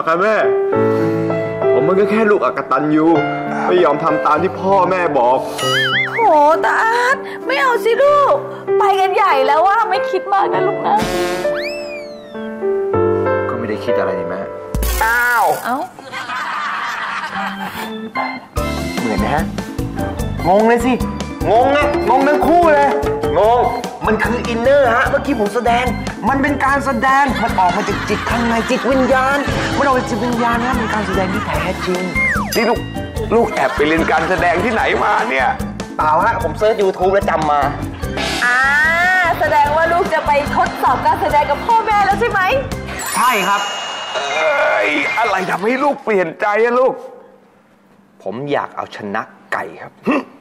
อกครับแม่ผมมันก็แค่ลูกอกตัญญูไม่ยอมทำตามที่พ่อแม่บอกโหตาอาร์ตไม่เอาสิลูกไปกันใหญ่แล้วว่าไม่คิดมากนะลูกนะก็ไม่ได้คิดอะไรนี่แม่เอ้าเหมือนนะฮะงงเลยสิงงอะงงทั้งคู่เลยงงมันคืออินเนอร์ฮะเมื่อกี้ผมแสดงมันเป็นการแสดงมันออกมาจากจิตข้างในจิตวิญญาณมันออกมาจากจิตวิญญาณนะเป็นการแสดงที่แท้จริงนี่ลูกแอบไปเรียนการแสดงที่ไหนมาเนี่ยเปล่าฮะผมเซิร์ช YouTube แล้วจำมาแสดงว่าลูกจะไปทดสอบการแสดงกับพ่อแม่แล้วใช่ไหมใช่ครับอะไรทำให้ลูกเปลี่ยนใจอะลูกผมอยากเอาชนะไก่ครับ